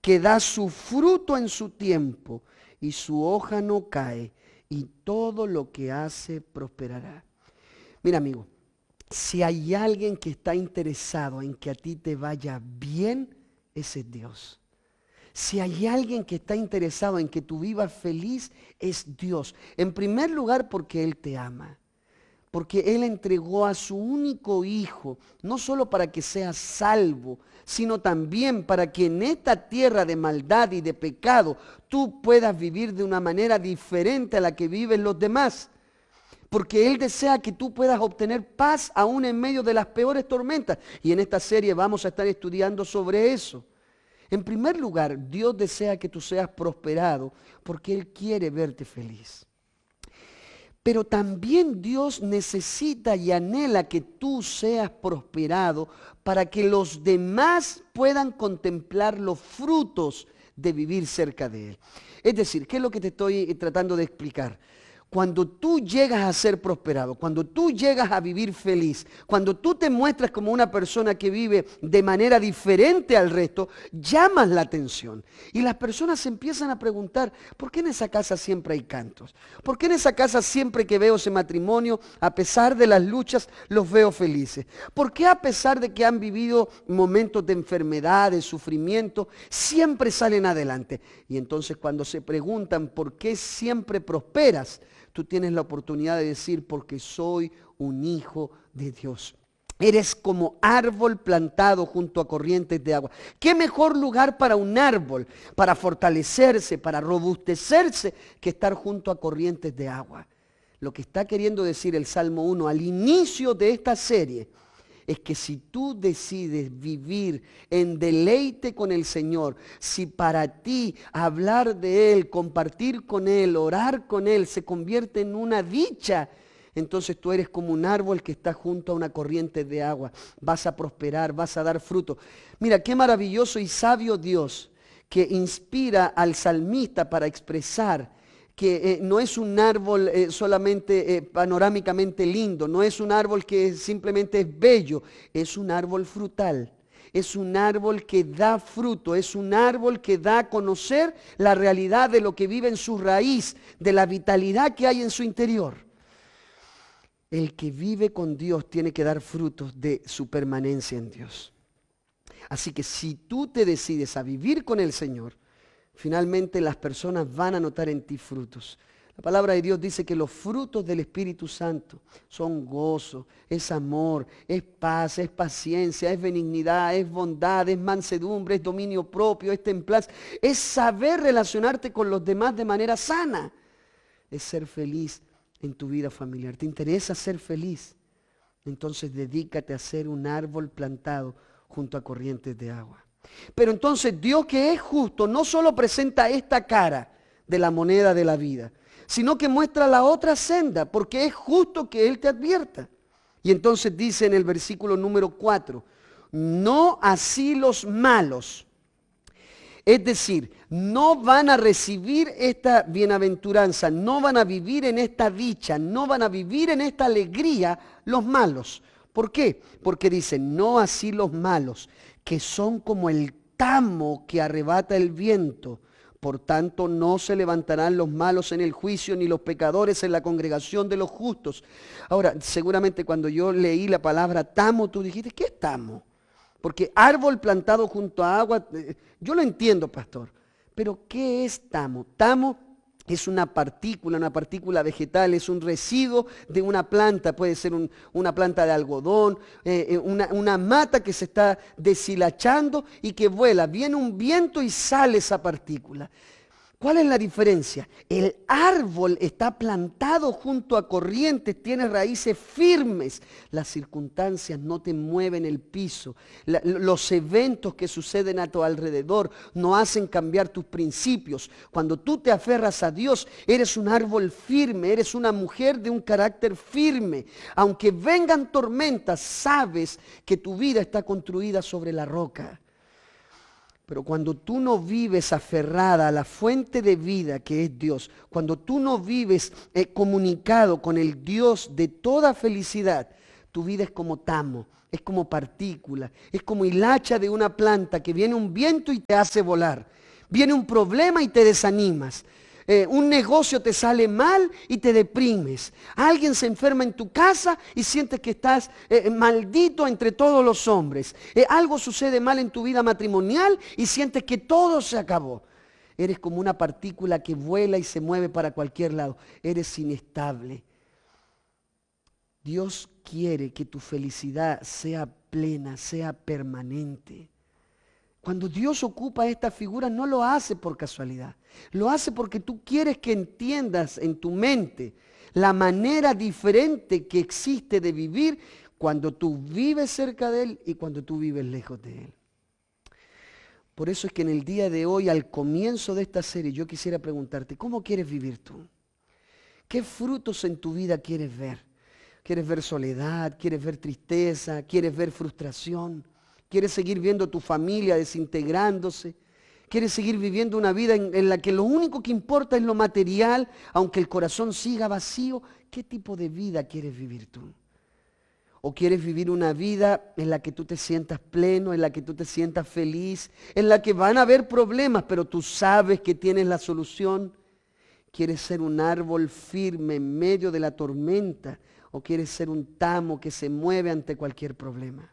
que da su fruto en su tiempo, y su hoja no cae, y todo lo que hace prosperará. Mira, amigo, si hay alguien que está interesado en que a ti te vaya bien, ese es Dios. Si hay alguien que está interesado en que tú vivas feliz, es Dios. En primer lugar, porque Él te ama. Porque Él entregó a su único Hijo, no solo para que seas salvo, sino también para que en esta tierra de maldad y de pecado tú puedas vivir de una manera diferente a la que viven los demás. Porque Él desea que tú puedas obtener paz aún en medio de las peores tormentas. Y en esta serie vamos a estar estudiando sobre eso. En primer lugar, Dios desea que tú seas prosperado porque Él quiere verte feliz. Pero también Dios necesita y anhela que tú seas prosperado para que los demás puedan contemplar los frutos de vivir cerca de Él. Es decir, ¿qué es lo que te estoy tratando de explicar? Cuando tú llegas a ser prosperado, cuando tú llegas a vivir feliz, cuando tú te muestras como una persona que vive de manera diferente al resto, llamas la atención. Y las personas se empiezan a preguntar, ¿por qué en esa casa siempre hay cantos? ¿Por qué en esa casa siempre que veo ese matrimonio, a pesar de las luchas, los veo felices? ¿Por qué a pesar de que han vivido momentos de enfermedad, de sufrimiento, siempre salen adelante? Y entonces cuando se preguntan, ¿por qué siempre prosperas? Tú tienes la oportunidad de decir, porque soy un hijo de Dios. Eres como árbol plantado junto a corrientes de agua. ¿Qué mejor lugar para un árbol, para fortalecerse, para robustecerse, que estar junto a corrientes de agua? Lo que está queriendo decir el Salmo 1 al inicio de esta serie es que si tú decides vivir en deleite con el Señor, si para ti hablar de Él, compartir con Él, orar con Él se convierte en una dicha, entonces tú eres como un árbol que está junto a una corriente de agua. Vas a prosperar, vas a dar fruto. Mira, qué maravilloso y sabio Dios que inspira al salmista para expresar que no es un árbol solamente panorámicamente lindo, no es un árbol que simplemente es bello, es un árbol frutal, es un árbol que da fruto, es un árbol que da a conocer la realidad de lo que vive en su raíz, de la vitalidad que hay en su interior. El que vive con Dios tiene que dar frutos de su permanencia en Dios. Así que si tú te decides a vivir con el Señor, finalmente las personas van a notar en ti frutos. La palabra de Dios dice que los frutos del Espíritu Santo son gozo, es amor, es paz, es paciencia, es benignidad, es bondad, es mansedumbre, es dominio propio, es templanza, es saber relacionarte con los demás de manera sana, es ser feliz en tu vida familiar. ¿Te interesa ser feliz? Entonces dedícate a ser un árbol plantado junto a corrientes de agua. Pero entonces Dios, que es justo, no solo presenta esta cara de la moneda de la vida, sino que muestra la otra senda, porque es justo que Él te advierta. Y entonces dice en el versículo número 4, no así los malos. Es decir, no van a recibir esta bienaventuranza, no van a vivir en esta dicha, no van a vivir en esta alegría los malos. ¿Por qué? Porque dice, no así los malos, que son como el tamo que arrebata el viento. Por tanto, no se levantarán los malos en el juicio, ni los pecadores en la congregación de los justos. Ahora, seguramente cuando yo leí la palabra tamo, tú dijiste, ¿qué es tamo? Porque árbol plantado junto a agua, yo lo entiendo, pastor. Pero ¿qué es tamo? Tamo es una partícula vegetal, es un residuo de una planta, puede ser una planta de algodón, una mata que se está deshilachando y que vuela. Viene un viento y sale esa partícula. ¿Cuál es la diferencia? El árbol está plantado junto a corrientes, tiene raíces firmes. Las circunstancias no te mueven el piso. Los eventos que suceden a tu alrededor no hacen cambiar tus principios. Cuando tú te aferras a Dios, eres un árbol firme, eres una mujer de un carácter firme. Aunque vengan tormentas, sabes que tu vida está construida sobre la roca. Pero cuando tú no vives aferrada a la fuente de vida que es Dios, cuando tú no vives comunicado con el Dios de toda felicidad, tu vida es como tamo, es como partícula, es como hilacha de una planta que viene un viento y te hace volar. Viene un problema y te desanimas. Un negocio te sale mal y te deprimes. Alguien se enferma en tu casa y sientes que estás maldito entre todos los hombres. Algo sucede mal en tu vida matrimonial y sientes que todo se acabó. Eres como una partícula que vuela y se mueve para cualquier lado. Eres inestable. Dios quiere que tu felicidad sea plena, sea permanente. Cuando Dios ocupa esta figura, no lo hace por casualidad. Lo hace porque tú quieres que entiendas en tu mente la manera diferente que existe de vivir cuando tú vives cerca de Él y cuando tú vives lejos de Él. Por eso es que en el día de hoy, al comienzo de esta serie, yo quisiera preguntarte, ¿cómo quieres vivir tú? ¿Qué frutos en tu vida quieres ver? ¿Quieres ver soledad? ¿Quieres ver tristeza? ¿Quieres ver frustración? ¿Quieres seguir viendo tu familia desintegrándose? ¿Quieres seguir viviendo una vida en la que lo único que importa es lo material, aunque el corazón siga vacío? ¿Qué tipo de vida quieres vivir tú? ¿O quieres vivir una vida en la que tú te sientas pleno, en la que tú te sientas feliz, en la que van a haber problemas, pero tú sabes que tienes la solución? ¿Quieres ser un árbol firme en medio de la tormenta? ¿O quieres ser un tamo que se mueve ante cualquier problema?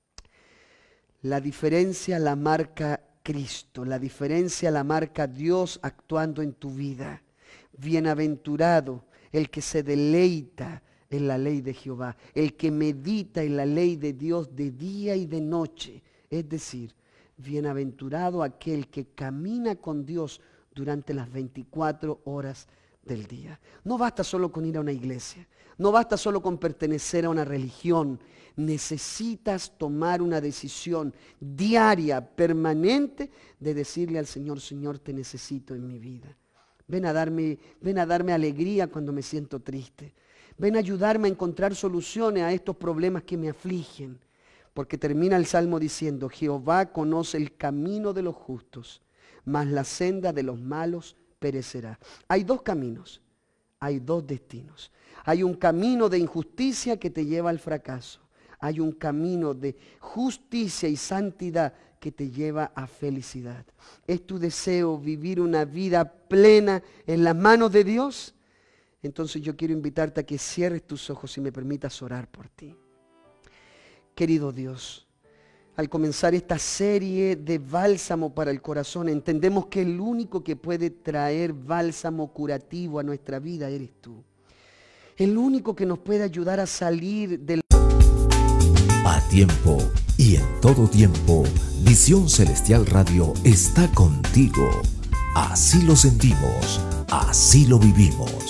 La diferencia la marca Cristo, la diferencia la marca Dios actuando en tu vida. Bienaventurado el que se deleita en la ley de Jehová, el que medita en la ley de Dios de día y de noche. Es decir, bienaventurado aquel que camina con Dios durante las 24 horas del día. No basta solo con ir a una iglesia, no basta solo con pertenecer a una religión. Necesitas tomar una decisión diaria, permanente, de decirle al Señor, Señor, te necesito en mi vida. Ven a darme alegría cuando me siento triste. Ven a ayudarme a encontrar soluciones a estos problemas que me afligen. Porque termina el Salmo diciendo, Jehová conoce el camino de los justos, mas la senda de los malos perecerá. Hay dos caminos, hay dos destinos. Hay un camino de injusticia que te lleva al fracaso. Hay un camino de justicia y santidad que te lleva a felicidad. ¿Es tu deseo vivir una vida plena en las manos de Dios? Entonces yo quiero invitarte a que cierres tus ojos y me permitas orar por ti. Querido Dios, al comenzar esta serie de bálsamo para el corazón, entendemos que el único que puede traer bálsamo curativo a nuestra vida eres tú. El único que nos puede ayudar a salir del... A tiempo y en todo tiempo, Visión Celestial Radio está contigo. Así lo sentimos, así lo vivimos.